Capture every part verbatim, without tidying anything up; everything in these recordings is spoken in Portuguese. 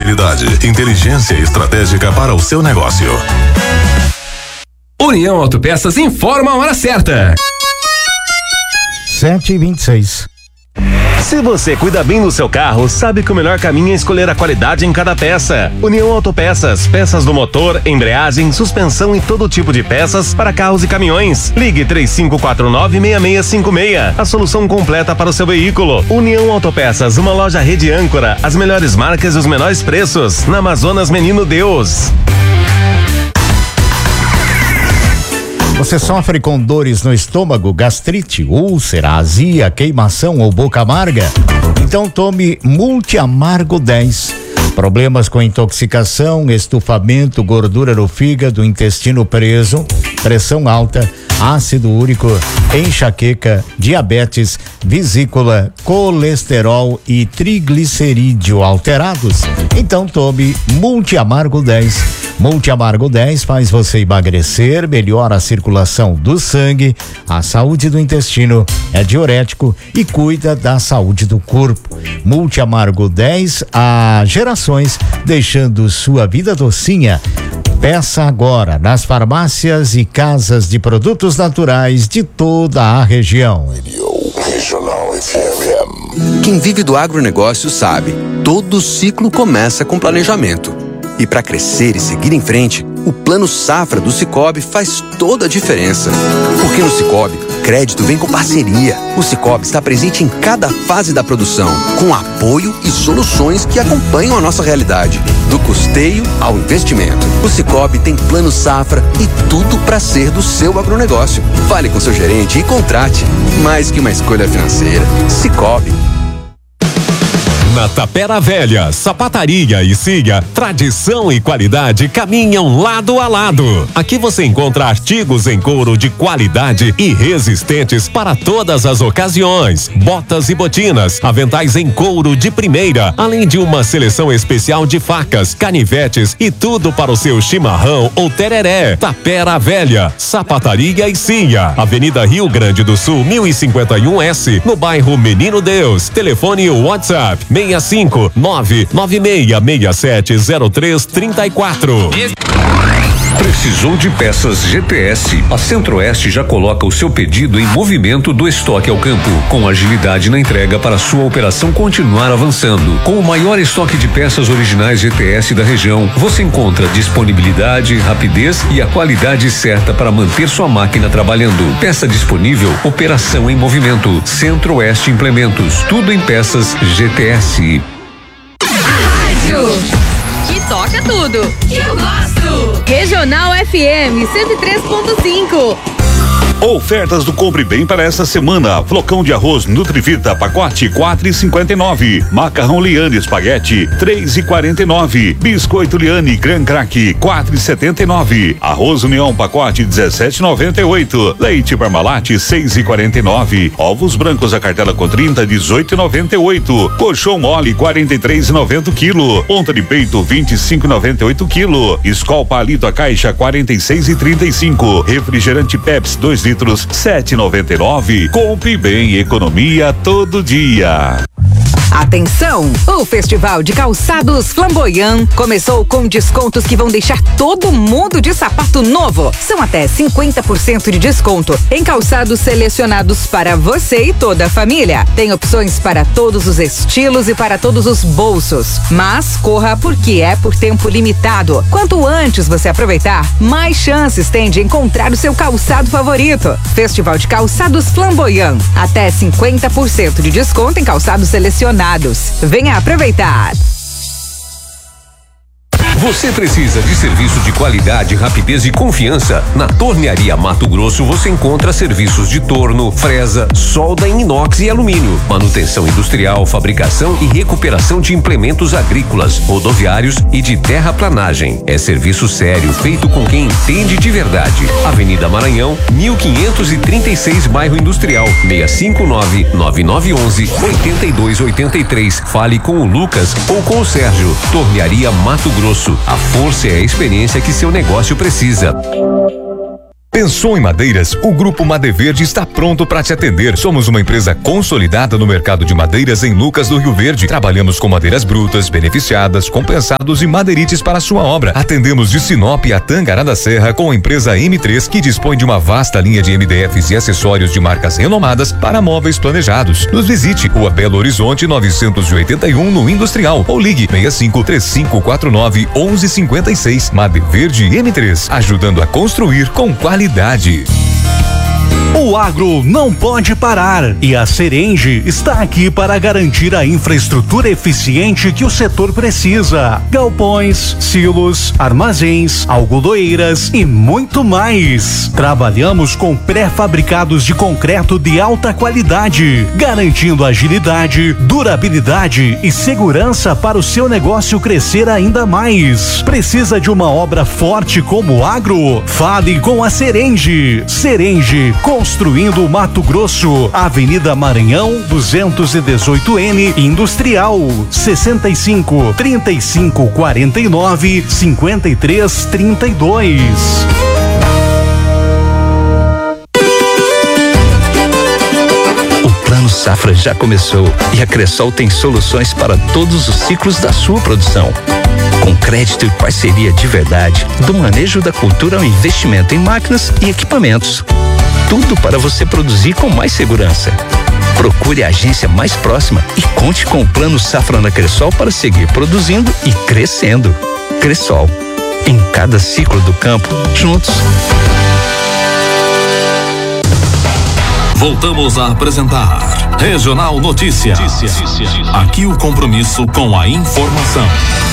Agilidade, inteligência estratégica para o seu negócio. União Autopeças informa a hora certa. sete e vinte e seis. Se você cuida bem do seu carro, sabe que o melhor caminho é escolher a qualidade em cada peça. União Autopeças, peças do motor, embreagem, suspensão e todo tipo de peças para carros e caminhões. Ligue três cinco quatro nove, seis seis cinco seis, a solução completa para o seu veículo. União Autopeças, uma loja rede âncora, as melhores marcas e os menores preços, na Amazonas Menino Deus. Você sofre com dores no estômago, gastrite, úlcera, azia, queimação ou boca amarga? Então tome Multiamargo dez. Problemas com intoxicação, estufamento, gordura no fígado, intestino preso, pressão alta, ácido úrico, enxaqueca, diabetes, vesícula, colesterol e triglicerídeo alterados? Então tome Multiamargo dez. Multiamargo dez faz você emagrecer, melhora a circulação do sangue, a saúde do intestino, é diurético e cuida da saúde do corpo. Multiamargo dez há gerações, deixando sua vida docinha. Peça agora nas farmácias e casas de produtos naturais de toda a região. Quem vive do agronegócio sabe, todo ciclo começa com planejamento. E para crescer e seguir em frente, o Plano Safra do Sicoob faz toda a diferença. Porque no Sicoob, crédito vem com parceria. O Sicoob está presente em cada fase da produção, com apoio e soluções que acompanham a nossa realidade. Do custeio ao investimento. O Sicoob tem Plano Safra e tudo para ser do seu agronegócio. Fale com seu gerente e contrate. Mais que uma escolha financeira. Sicoob. Na Tapera Velha, sapataria e Cia, tradição e qualidade caminham lado a lado. Aqui você encontra artigos em couro de qualidade e resistentes para todas as ocasiões. Botas e botinas, aventais em couro de primeira, além de uma seleção especial de facas, canivetes e tudo para o seu chimarrão ou tereré. Tapera Velha, sapataria e Cia, Avenida Rio Grande do Sul, mil e cinquenta e um S, no bairro Menino Deus. Telefone e WhatsApp seis cinco nove nove seis seis sete zero três três quatro. Precisou de peças G T S? A Centro-Oeste já coloca o seu pedido em movimento do estoque ao campo, com agilidade na entrega para sua operação continuar avançando. Com o maior estoque de peças originais G T S da região, você encontra disponibilidade, rapidez e a qualidade certa para manter sua máquina trabalhando. Peça disponível, operação em movimento. Centro-Oeste Implementos, tudo em peças G T S. Rádio que toca tudo. Eu gosto. Regional F M cento e três ponto cinco. Ofertas do Compre Bem para esta semana: flocão de arroz Nutrivita pacote quatro e cinquenta e nove, macarrão Liane espaguete três e quarenta e nove, biscoito Liane Gran Crack quatro e setenta e nove, arroz União pacote dezessete e noventa e oito, leite Parmalat seis e quarenta e nove, ovos brancos a cartela com trinta dezoito e noventa e oito, colchão mole quarenta e três e noventa quilo, ponta de peito vinte e cinco e noventa e oito quilo, Skol palito a caixa quarenta e seis e trinta e cinco, refrigerante Pepsi dois litros sete e noventa e nove. Compre Bem, economia todo dia. Atenção! O Festival de Calçados Flamboyant começou com descontos que vão deixar todo mundo de sapato novo. São até cinquenta por cento de desconto em calçados selecionados para você e toda a família. Tem opções para todos os estilos e para todos os bolsos. Mas corra, porque é por tempo limitado. Quanto antes você aproveitar, mais chances tem de encontrar o seu calçado favorito. Festival de Calçados Flamboyant. Até cinquenta por cento de desconto em calçados selecionados. Venha aproveitar. Você precisa de serviço de qualidade, rapidez e confiança? Na Tornearia Mato Grosso você encontra serviços de torno, fresa, solda em inox e alumínio, manutenção industrial, fabricação e recuperação de implementos agrícolas, rodoviários e de terraplanagem. É serviço sério, feito com quem entende de verdade. Avenida Maranhão, mil quinhentos e trinta e seis, bairro Industrial, seis cinco nove, nove nove um um, oito dois oito três. Fale com o Lucas ou com o Sérgio. Tornearia Mato Grosso. A força e a experiência que seu negócio precisa. Pensou em madeiras? O Grupo Madeverde está pronto para te atender. Somos uma empresa consolidada no mercado de madeiras em Lucas do Rio Verde. Trabalhamos com madeiras brutas, beneficiadas, compensados e madeirites para sua obra. Atendemos de Sinop a Tangará da Serra com a empresa M três, que dispõe de uma vasta linha de M D Fs e acessórios de marcas renomadas para móveis planejados. Nos visite, Rua Belo Horizonte novecentos e oitenta e um, no Industrial, ou ligue seis cinco três cinco quatro nove um um cinco seis. Madeverde M três, ajudando a construir com qualidade. O agro não pode parar e a Serenge está aqui para garantir a infraestrutura eficiente que o setor precisa. Galpões, silos, armazéns, algodoeiras e muito mais. Trabalhamos com pré-fabricados de concreto de alta qualidade, garantindo agilidade, durabilidade e segurança para o seu negócio crescer ainda mais. Precisa de uma obra forte como o agro? Fale com a Serenge. Serenge, construindo Mato Grosso, Avenida Maranhão, duzentos e dezoito N, Industrial, sessenta e cinco, trinta e cinco, quarenta e nove, cinquenta e três, trinta e dois. O Plano Safra já começou e a Cressol tem soluções para todos os ciclos da sua produção. Com crédito e parceria de verdade, do manejo da cultura ao investimento em máquinas e equipamentos. Tudo para você produzir com mais segurança. Procure a agência mais próxima e conte com o Plano Safra na Cressol para seguir produzindo e crescendo. Cressol, em cada ciclo do campo, juntos. Voltamos a apresentar Regional Notícias. Aqui o compromisso com a informação.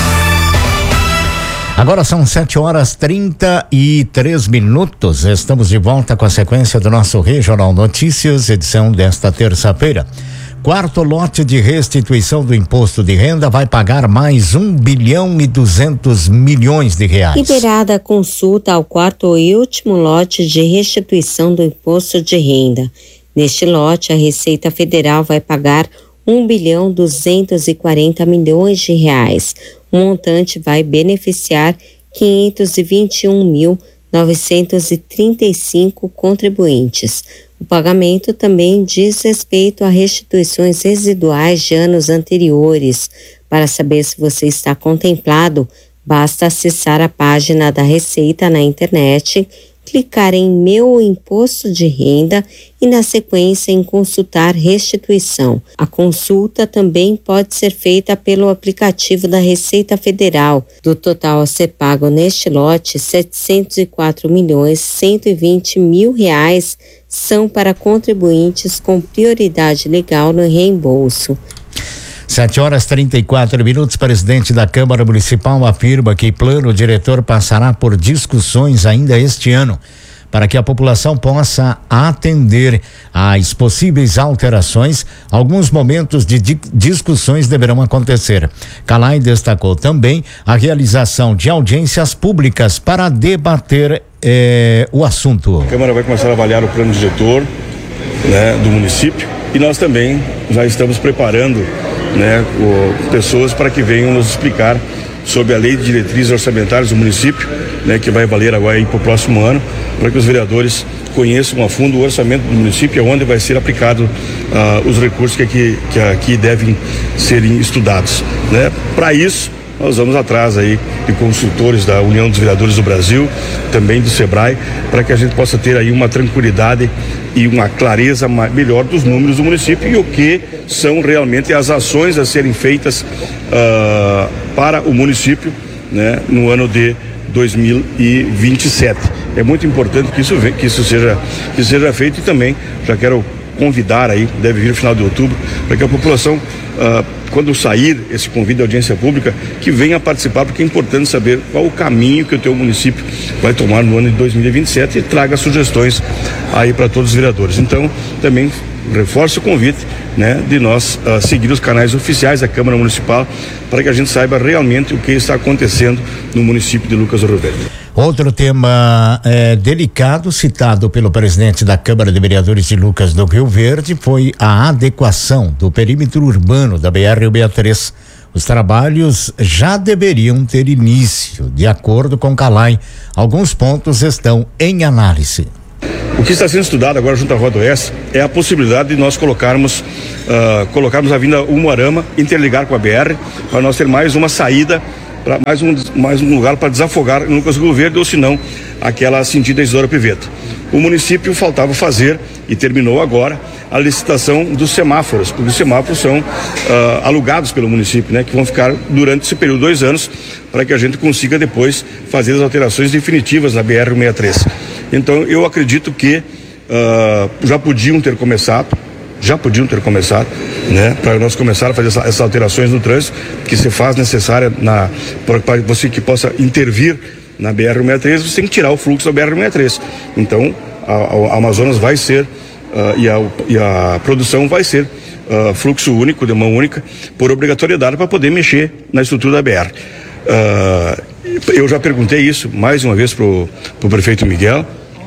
Agora são sete horas trinta e três minutos. Estamos de volta com a sequência do nosso Regional Notícias, edição desta terça-feira. Quarto lote de restituição do imposto de renda vai pagar mais um bilhão e duzentos milhões de reais. Liberada a consulta ao quarto e último lote de restituição do imposto de renda. Neste lote, a Receita Federal vai pagar um bilhão duzentos e quarenta milhões de reais. O montante vai beneficiar quinhentos e vinte e um mil novecentos e trinta e cinco contribuintes. O pagamento também diz respeito a restituições residuais de anos anteriores. Para saber se você está contemplado, basta acessar a página da Receita na internet, clicar em Meu Imposto de Renda e, na sequência, em Consultar Restituição. A consulta também pode ser feita pelo aplicativo da Receita Federal. Do total a ser pago neste lote, setecentos e quatro milhões cento e vinte mil reais são para contribuintes com prioridade legal no reembolso. Sete horas trinta e quatro minutos. Presidente da Câmara Municipal afirma que plano diretor passará por discussões ainda este ano para que a população possa atender às possíveis alterações. Alguns momentos de di- discussões deverão acontecer. Calai destacou também a realização de audiências públicas para debater eh, o assunto. A Câmara vai começar a avaliar o plano diretor, né, do município, e nós também já estamos preparando, né, o, pessoas para que venham nos explicar sobre a lei de diretrizes orçamentárias do município, né, que vai valer agora para o próximo ano, para que os vereadores conheçam a fundo o orçamento do município e onde vai ser aplicado uh, os recursos que aqui, que aqui devem ser estudados, né? Para isso, nós vamos atrás aí de consultores da União dos Vereadores do Brasil, também do Sebrae, para que a gente possa ter aí uma tranquilidade e uma clareza melhor dos números do município e o que são realmente as ações a serem feitas uh, para o município, né, no ano de dois mil e vinte e sete. É muito importante que isso, que isso seja, que isso seja feito, e também já quero convidar aí, deve vir no final de outubro, para que a população, uh, quando sair esse convite de audiência pública, que venha participar, porque é importante saber qual o caminho que o teu município vai tomar no ano de dois mil e vinte e sete e traga sugestões aí para todos os vereadores. Então, também reforço o convite, né, de nós uh, seguir os canais oficiais da Câmara Municipal para que a gente saiba realmente o que está acontecendo no município de Lucas do Rio Verde. Outro tema é, delicado citado pelo presidente da Câmara de Vereadores de Lucas do Rio Verde foi a adequação do perímetro urbano da B R B três. Os trabalhos já deveriam ter início, de acordo com Calai. Alguns pontos estão em análise. O que está sendo estudado agora junto à Rota Oeste é a possibilidade de nós colocarmos, uh, colocarmos a Avenida Umuarama, interligar com a B R, para nós ter mais uma saída, para mais um, mais um lugar para desafogar no Lucas do Rio Verde, ou se não, aquela sentido Isidoro Piveta. O município faltava fazer, e terminou agora, a licitação dos semáforos, porque os semáforos são uh, alugados pelo município, né, que vão ficar durante esse período de dois anos, para que a gente consiga depois fazer as alterações definitivas na B R cento e sessenta e três. Então eu acredito que uh, já podiam ter começado, já podiam ter começado, né, para nós começar a fazer essa, essas alterações no trânsito que se faz necessária na para você que possa intervir na B R cento e sessenta e três, você tem que tirar o fluxo da B R cento e sessenta e três. Então a, a Amazonas vai ser uh, e, a, e a produção vai ser uh, fluxo único, de mão única, por obrigatoriedade para poder mexer na estrutura da B R. Uh, eu já perguntei isso mais uma vez pro, pro prefeito Miguel,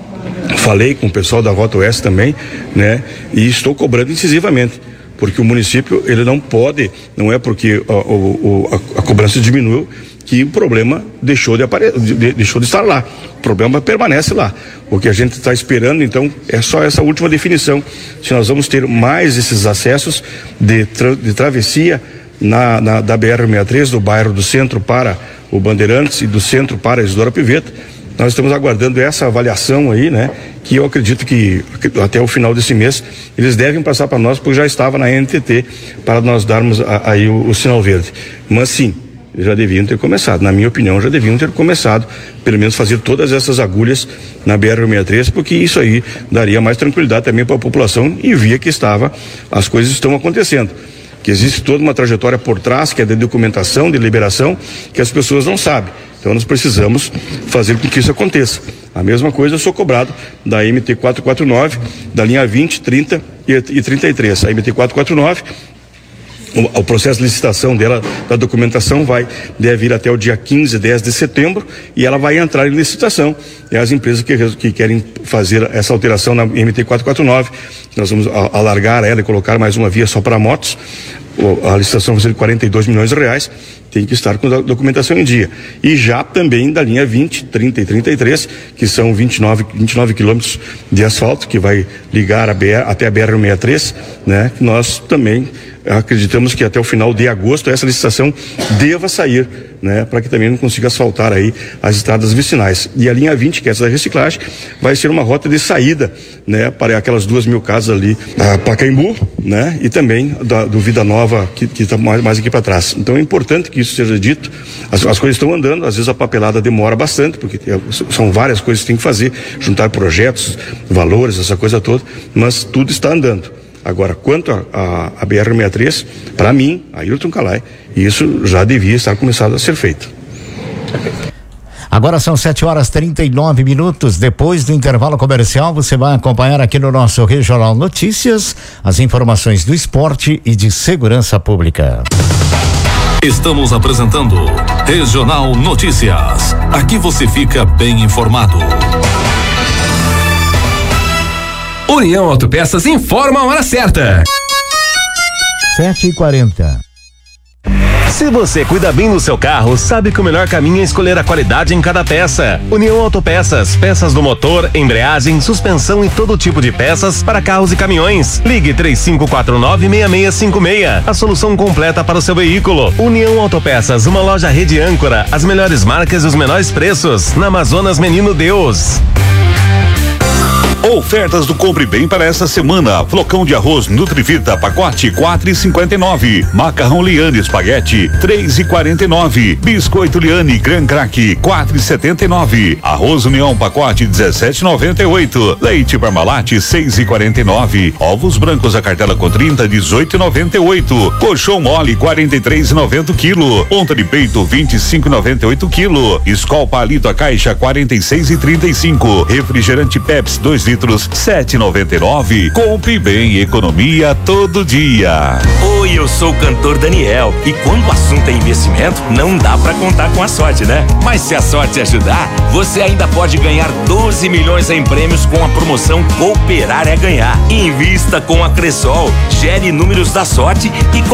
falei com o pessoal da Rota Oeste também, né? E estou cobrando incisivamente, porque o município, ele não pode, não é porque a, a, a cobrança diminuiu que o problema deixou de, apare... de, deixou de estar lá. O problema permanece lá. O que a gente está esperando, então, é só essa última definição, se nós vamos ter mais esses acessos de, tra... de travessia na, na, da B R cento e sessenta e três, do bairro do centro para o Bandeirantes e do centro para a Isidoro Piveta. Nós estamos aguardando essa avaliação aí, né? Que eu acredito que até o final desse mês eles devem passar para nós, porque já estava na N T T para nós darmos a, aí o, o sinal verde. Mas sim, já deviam ter começado, na minha opinião, já deviam ter começado, pelo menos fazer todas essas agulhas na B R cento e sessenta e três, porque isso aí daria mais tranquilidade também para a população e via que estava, as coisas estão acontecendo. Que existe toda uma trajetória por trás, que é de documentação, de liberação, que as pessoas não sabem. Então nós precisamos fazer com que isso aconteça. A mesma coisa eu sou cobrado da M T quatrocentos e quarenta e nove, da linha vinte, trinta e trinta e três. A M T quatrocentos e quarenta e nove, o, o processo de licitação dela, da documentação, vai, deve ir até o dia quinze, dez de setembro, e ela vai entrar em licitação. E as empresas que, que querem fazer essa alteração na M T quatrocentos e quarenta e nove, nós vamos alargar ela e colocar mais uma via só para motos. A licitação vai ser de quarenta e dois milhões de reais, tem que estar com a documentação em dia. E já também da linha vinte, trinta e trinta e três, que são vinte e nove, vinte e nove quilômetros de asfalto, que vai ligar a B R, até a B R cento e sessenta e três, né? Nós também acreditamos que até o final de agosto essa licitação deva sair, né? Para que também não consiga asfaltar aí as estradas vicinais. E a linha vinte, que é essa da reciclagem, vai ser uma rota de saída, né? Para aquelas duas mil casas ali da Pacaembu, né? E também da, do Vida Nova, que está mais, mais aqui para trás. Então é importante que isso seja dito. As, as coisas estão andando, às vezes a papelada demora bastante, porque tem, são várias coisas que tem que fazer, juntar projetos, valores, essa coisa toda, mas tudo está andando. Agora, quanto a, a, a B R cento e sessenta e três, para mim, Ailton Calai, isso já devia estar começado a ser feito. Agora são sete horas e trinta e nove minutos. Depois do intervalo comercial, você vai acompanhar aqui no nosso Regional Notícias as informações do esporte e de segurança pública. Estamos apresentando Regional Notícias. Aqui você fica bem informado. União Autopeças informa a hora certa. sete e quarenta. Se você cuida bem do seu carro, sabe que o melhor caminho é escolher a qualidade em cada peça. União Autopeças, peças do motor, embreagem, suspensão e todo tipo de peças para carros e caminhões. Ligue três cinco quatro nove, seis seis cinco seis, a solução completa para o seu veículo. União Autopeças, uma loja rede âncora, as melhores marcas e os menores preços, na Amazonas Menino Deus. Ofertas do Compre Bem para esta semana: flocão de arroz Nutrivita pacote quatro e cinquenta e nove, macarrão Liane espaguete três e quarenta e nove, biscoito Liane Gran Crack quatro e setenta e nove, arroz União pacote dezessete e noventa e oito, leite Parmalat seis e quarenta e nove, ovos brancos a cartela com trinta dezoito e noventa e oito, colchão mole quarenta e três e noventa quilo, ponta de peito vinte e cinco e noventa e oito quilo, Skol palito a caixa quarenta e seis e trinta e cinco, refrigerante Pepsi dois litros sete e noventa e nove. Compre Bem, economia todo dia. Oi, eu sou o cantor Daniel e quando o assunto é investimento, não dá pra contar com a sorte, né? Mas se a sorte ajudar, você ainda pode ganhar doze milhões em prêmios com a promoção Cooperar é Ganhar. Invista com a Cressol, gere números da sorte e